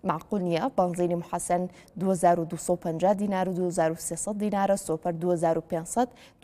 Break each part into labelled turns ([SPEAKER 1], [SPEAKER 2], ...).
[SPEAKER 1] معقول نییە بنزینی محەسەن 2250 دینار و 2300 دینارە، سۆپەر 2500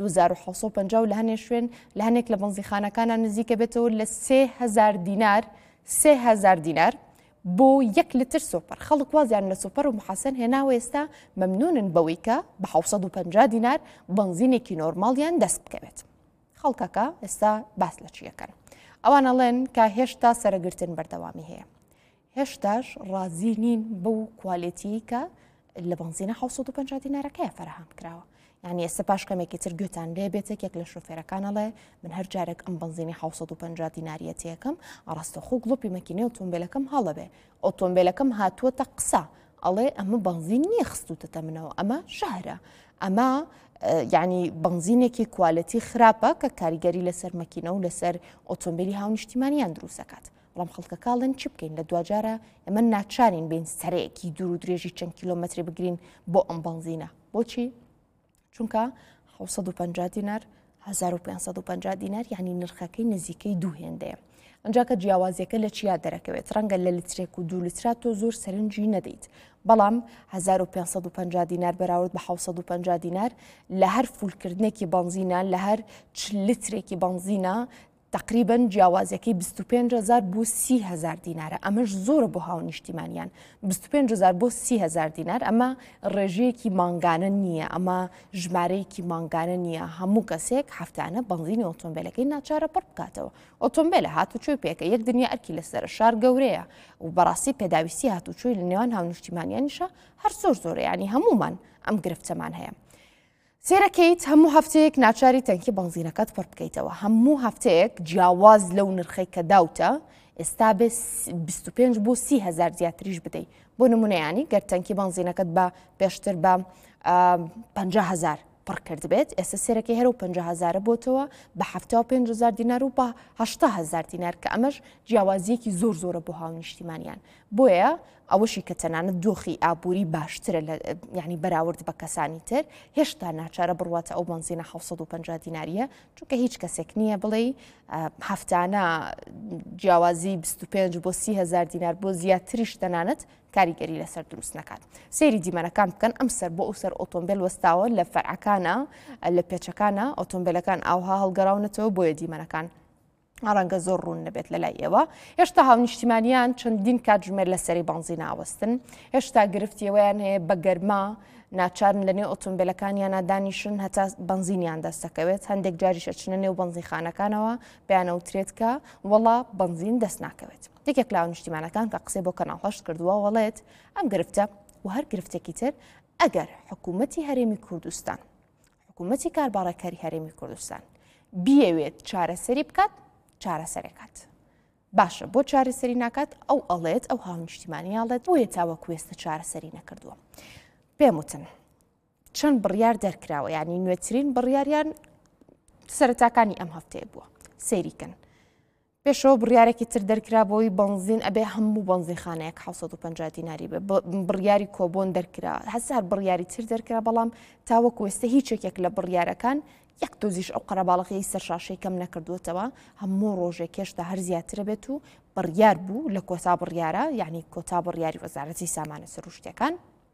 [SPEAKER 1] 2750 و لە هەنێ شوێن لە هەنێک لە بنزیخانەکانە نزیکە بێتەوە لە 3000 دینار 3000 دینار بۆ 1 لتر سۆپەر. خەڵک وازیان لە سۆپەر و محەسەن هێناوە ئێستا مەمنونن بەوەی کە بە 750 دینار بنزینێکی نۆرماڵیان دەست بکەوێت. خەڵکەکە ئێستا باس لە چیەکەن؟ ئەوان ئەڵێن کە هێشتا سەرەگرتن بەردەوامی هەیە، هێشتاش ڕازی نین بەو کوالیتی کە لە بنزینە 750 دینارەکەیە فەرهەم کراوە. یعنی ئێستا پاش کەمێکی تر گوێتان لێ بێتێک لە شۆفێرەکانەڵێ من هەر جارێک ئەم بنزینی 750 دیناریەتەکەم ئاڕاستەخۆ گڵۆپی مەکینەی ئۆتۆمبیلەکەم هەڵەبێ، ئۆتۆمبیلەکەم هاتووەتە قسە ئەڵێ ئەمە بنزین نییە خستوتە منەوە، ئەمە شەهرە، ئەمە یعنی بنزینێکی کوالیتی خراپە کە کاریگەری لەسەر مەکینە و لەسەر ئۆتۆمبیلی هاونیشتیمانیان دروستەکات. بەڵام خەڵکەکاڵێن چی بکەین لە دوجارە ئەمە ناچارین بین سەرەیەکی دوور و درێژی چەند کیلۆمەتری بگرین بۆ ئەم بنزینە. بۆچی؟ چونکە 750 دینار 1550 دینار یعنی نرخەکەی نزیکەی دوو هێندەیە. ئەنجا کە جیاوازیەکە لە چیا دەرەکەوێت ڕەنگە لە لترێک و 2 لترات تۆ زۆر سەرنجی نەدەیت، بەڵام 1550 دینار بەراورد بە 750 دینار لە هەر فولکردنێکی بنزینە لە هەر 40 لترێکی بنزینە تقریبا جیاوازیەکەی 25000 بۆ 30000 دینارە. ئەمەش زۆرە بۆ هاونیشتیمانیان، 25000 بۆ 30000 دینار ئەمە ڕێژەیەکی مانگانە نییە، ئەمە ژمارەیەکی مانگانە نییە. هەموو کەسێک هەفتانە بنزینی ئۆتۆمبیلەکەی ناچارە پڕ بکاتەوە. ئۆتۆمبیلە هاتوچۆی پێکە یەک دنیا ئەرکی لەسەر شار گەورەیە و بەڕاستی پێداویستی هاتوچۆی لە نێوان هاونیشتیمانیانیشە هەر زۆر ینی هەمومان ئەم گرفتەمان هەیە. سێرەکەیت هەموو هەفتەیەک ناچاری تەنکی بنزینەکەت پڕ بکەیتەوە، هەموو هەفتەیەک جیاواز لەو نرخەی کە داوتە ئێستا بێ 25 بۆ 30000 زیاتریش بدەیت. بۆ نمونەیانی گەر تەنکی بنزینەکەت بە پێشتر بە 50000 پڕ کرد بێت، ئێستا سێرەکەی هەرو 50000 بۆتەوە بە 75000 دینار و بە 80000 دینار کە ئەمەش جیاوازیەکی زۆرە بۆ هاونیشتیمانیان. بۆیە ئەوەشی کە تەنانەت دۆخی ئابووری باشترە یعنی بەراورد بە کەسانی تر هێشتا ناچارە بڕواتە ئەو بنزینە 750 دیناریە، چونکە هیچ کەسێک نییە بڵێ هەفتانە جیاوازی 25 بۆ 30000 دینار بۆ زیاتریش تەنانەت کاریگەری لەسەر دروست نەکات. سێری دیمەنەکان بکەن ئەم سەر بۆ ئەو سەر ئۆتۆمبیل وەستاوە لە فەرعەکانە لە پێچەکانە ئۆتۆمبیلەکان ئاوها هەڵگەڕاونەتەوە بۆیە دیمەنەکان ڕەنگە زۆر ڕوون نەبێت لە لای ئێوە. هێشتا هاونیشتیمانیان چەندین کاتژمێر لەسەری بنزینە ئاوەستن، هێشتا گرفتیەوەیان هەیە بە گەرما ناچارن لە نێو ئۆتۆمبیلەکانیانە دانیشن هەتا بنزینیان دەستەکەوێت. هەندێک جاریش ئەچنە نێو بنزینخانەکانەوە بەیانەوترێت کە وەڵا بنزین دەست ناکەوێت. یەکێک لە هاونیشتیمانەکان کە قسەی بۆ کەناڵ هەشت کردووە وەڵێت ئەم گرفتە و هەر گرفتێکی تر ئەگەر حکوومەتی هەرێمی کوردستان حکوومەتی کارباڕێکاری هەرێمی کوردستان بیەوێت چارەسەری بکات چارەسەرێکات. باشە بۆ چارەسەری ناکات ئەو ئەڵێت ئەو هاونیشتیمانی ئاڵێت بۆیە تاوەکو ئێستا چارەسەری نەکردووە. پێم وتن چەند بڕیار دەرکراوە، یعنی نوێترین بڕیاریان سەرەتاکانی ئەم هەفتەیە بووە، سەیریکەن. پێشەوە بڕیارێکی تر دەرکرا بۆی بنزین ئەبێ هەموو بنزینخانەیەک 750 دیناری بێ، بڕیاری کۆبۆن دەرکرا، هەسار بڕیاری تر دەرکرا، بەڵام تاوەکو ئێستا هیچێکێک لە بڕیارەکان یەک دۆزیش ئەو قەرەباڵغی سەرشاشەی کەم نەکردووەتەوە. هەموو ڕۆژێک هێشتا هەر زیاترە بێت و بڕیار بوو لە کۆتا بڕیارە، یعنی کۆتا بڕیاری وەزارەتی سامانە سروشتیەکان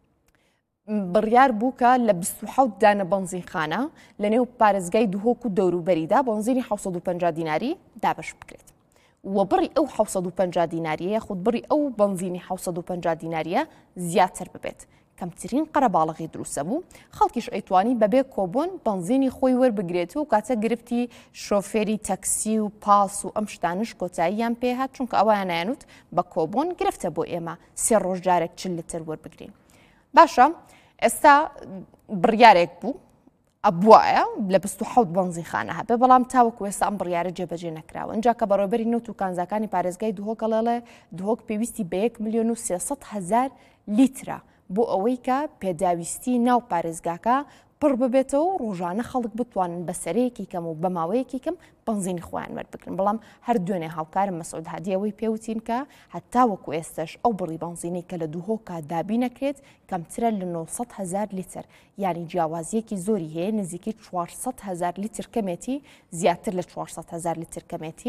[SPEAKER 1] بڕیار بوو کە لە 27 دانە بنزینخانە لە نێو پارێزگای دوهۆک و دەوروبەریدا بنزینی 750 دیناری دابش بکرێت. و بڕی ئەو 750 دیناریە خود بڕی ئەو بنزینی 750 دیناریە زیاتر ببێت. کەمترین قەرەباڵغی دروستە بوو، خەڵکیش ئەیتوانی بەبێ کۆبۆن بنزینی خۆی وەربگرێت و کاتە گرفتی شۆفێری تەکسی و پاس و ئەم شتانش کۆتاییان پێهات، چونکە ئەویان نایەنوت بە کۆبۆن گرفتە بۆ ئێمە 3 ڕۆژ جارێک 40 لتر وەربگرین. باشە ئێستا بڕیارێک بوو ئەبووایە لە 27 بنزینخانە هەبێ، بەڵام تاوەکو ئێستا ئەم بڕیارە جێبەجێ نەکراوە. ئەنجا کە بەڕێوەبەری نەوت و کانزاکانی پارێزگای دوهۆکەڵێڵێ دوهۆک پێویستی بە 1,300,000 لیترە بۆ ئەوەی کە پێداویستی ناو پارێزگاکە پڕ ببێتەوە و ڕۆژانە خەڵک بتوانن بە سەرەیەکی کەم و بە ماوەیەکی کەم بنزینی خۆیان وەربگرن. بەڵام هەر دوێنێ هاوکارم مەسعود هادیەوەی پێوتین کە هەتاوەکو ئێستش ئەو بڕی بنزینەی کە لە دوهۆکە دابی نەکرێت کەمترە لە 900,000 لیتر، یعنی جیاوازیەکی زۆری هەیە، نزیکی 400,000 لیتر کەمێتی، زیاتر لە 400,000 لیتر کەمێتی.